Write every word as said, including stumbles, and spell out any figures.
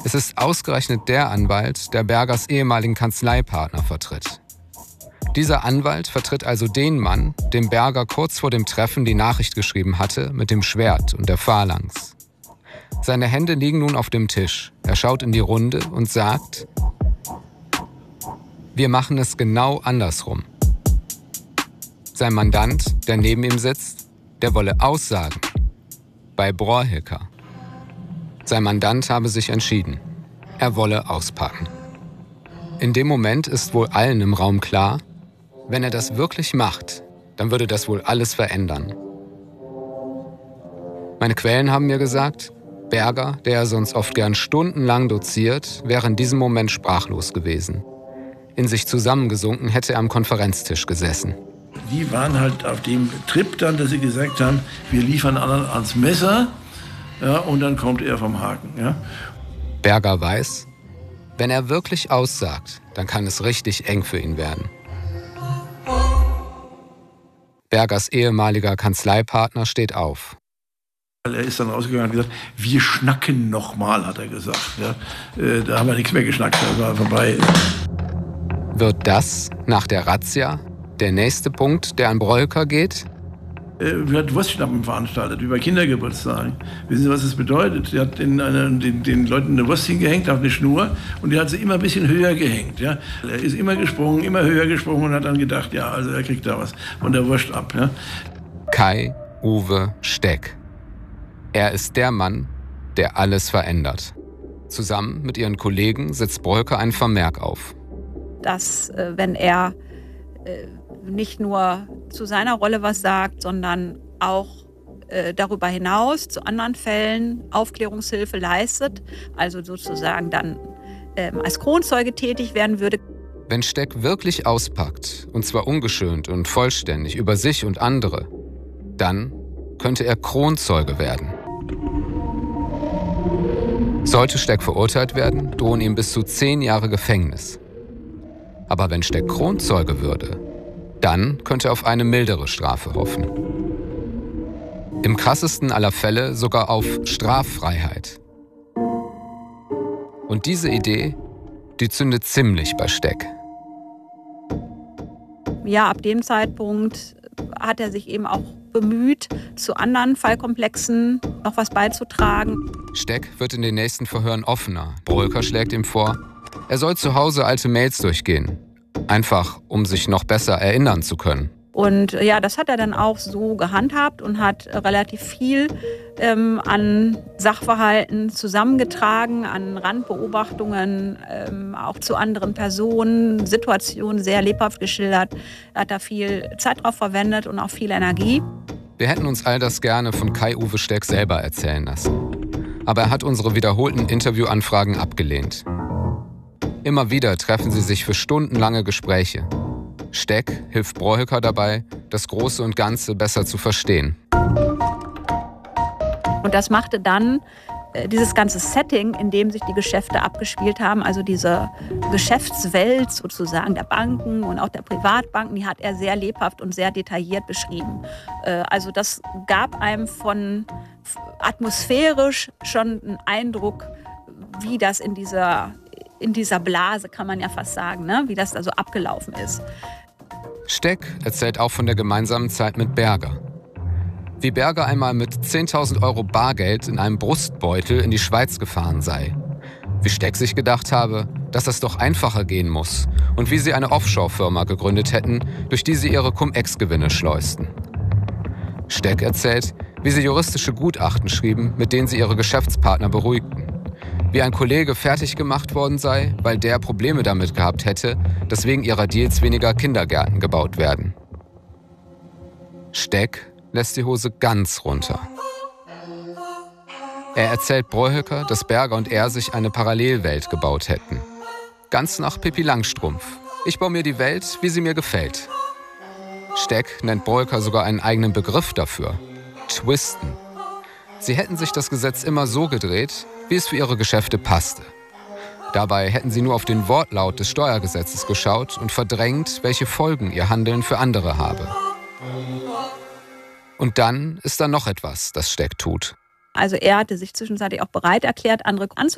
Es ist ausgerechnet der Anwalt, der Bergers ehemaligen Kanzleipartner vertritt. Dieser Anwalt vertritt also den Mann, dem Berger kurz vor dem Treffen die Nachricht geschrieben hatte mit dem Schwert und der Phalanx. Seine Hände liegen nun auf dem Tisch. Er schaut in die Runde und sagt: Wir machen es genau andersrum. Sein Mandant, der neben ihm sitzt, der wolle aussagen. Bei Brohilker. Sein Mandant habe sich entschieden. Er wolle auspacken. In dem Moment ist wohl allen im Raum klar, wenn er das wirklich macht, dann würde das wohl alles verändern. Meine Quellen haben mir gesagt, Berger, der ja sonst oft gern stundenlang doziert, wäre in diesem Moment sprachlos gewesen. In sich zusammengesunken hätte er am Konferenztisch gesessen. Die waren halt auf dem Trip dann, dass sie gesagt haben, wir liefern anderen ans Messer, ja, und dann kommt er vom Haken. Ja. Berger weiß, wenn er wirklich aussagt, dann kann es richtig eng für ihn werden. Bergers ehemaliger Kanzleipartner steht auf. Er ist dann rausgegangen und gesagt, wir schnacken nochmal, hat er gesagt. Ja. Äh, da haben wir nichts mehr geschnackt, das war vorbei. Wird das nach der Razzia der nächste Punkt, der an Brohilker geht? Äh, er hat Wurstschnappen veranstaltet über Kindergeburtstagen. Wissen Sie, was das bedeutet? Er hat den, eine, den, den Leuten eine Wurst hingehängt auf eine Schnur und er hat sie immer ein bisschen höher gehängt. Ja. Er ist immer gesprungen, immer höher gesprungen und hat dann gedacht, ja, also er kriegt da was von der Wurst ab. Ja. Kai-Uwe Steck. Er ist der Mann, der alles verändert. Zusammen mit ihren Kollegen setzt Brohilker einen Vermerk auf. Dass, äh, wenn er äh, nicht nur zu seiner Rolle was sagt, sondern auch äh, darüber hinaus zu anderen Fällen Aufklärungshilfe leistet, also sozusagen dann äh, als Kronzeuge tätig werden würde. Wenn Steck wirklich auspackt, und zwar ungeschönt und vollständig über sich und andere, dann könnte er Kronzeuge werden. Sollte Steck verurteilt werden, drohen ihm bis zu zehn Jahre Gefängnis. Aber wenn Steck Kronzeuge würde, dann könnte er auf eine mildere Strafe hoffen. Im krassesten aller Fälle sogar auf Straffreiheit. Und diese Idee, die zündet ziemlich bei Steck. Ja, ab dem Zeitpunkt hat er sich eben auch bemüht, zu anderen Fallkomplexen noch was beizutragen. Steck wird in den nächsten Verhören offener. Brohilker schlägt ihm vor, er soll zu Hause alte Mails durchgehen. Einfach, um sich noch besser erinnern zu können. Und ja, das hat er dann auch so gehandhabt und hat relativ viel ähm, an Sachverhalten zusammengetragen, an Randbeobachtungen, ähm, auch zu anderen Personen, Situationen sehr lebhaft geschildert. Er hat da viel Zeit drauf verwendet und auch viel Energie. Wir hätten uns all das gerne von Kai-Uwe Steck selber erzählen lassen. Aber er hat unsere wiederholten Interviewanfragen abgelehnt. Immer wieder treffen sie sich für stundenlange Gespräche. Steck hilft Brohilker dabei, das Große und Ganze besser zu verstehen. Und das machte dann äh, dieses ganze Setting, in dem sich die Geschäfte abgespielt haben, also diese Geschäftswelt sozusagen der Banken und auch der Privatbanken, die hat er sehr lebhaft und sehr detailliert beschrieben. Äh, also das gab einem von atmosphärisch schon einen Eindruck, wie das in dieser in dieser Blase, kann man ja fast sagen, ne? Wie das da so abgelaufen ist. Steck erzählt auch von der gemeinsamen Zeit mit Berger. Wie Berger einmal mit zehntausend Euro Bargeld in einem Brustbeutel in die Schweiz gefahren sei. Wie Steck sich gedacht habe, dass das doch einfacher gehen muss. Und wie sie eine Offshore-Firma gegründet hätten, durch die sie ihre Cum-Ex-Gewinne schleusten. Steck erzählt, wie sie juristische Gutachten schrieben, mit denen sie ihre Geschäftspartner beruhigten. Wie ein Kollege fertig gemacht worden sei, weil der Probleme damit gehabt hätte, dass wegen ihrer Deals weniger Kindergärten gebaut werden. Steck lässt die Hose ganz runter. Er erzählt Brohilker, dass Berger und er sich eine Parallelwelt gebaut hätten. Ganz nach Pippi Langstrumpf. Ich baue mir die Welt, wie sie mir gefällt. Steck nennt Brohilker sogar einen eigenen Begriff dafür. Twisten. Sie hätten sich das Gesetz immer so gedreht, wie es für ihre Geschäfte passte. Dabei hätten sie nur auf den Wortlaut des Steuergesetzes geschaut und verdrängt, welche Folgen ihr Handeln für andere habe. Und dann ist da noch etwas, das Steck tut. Also er hatte sich zwischenzeitlich auch bereit erklärt, andere anzunehmen.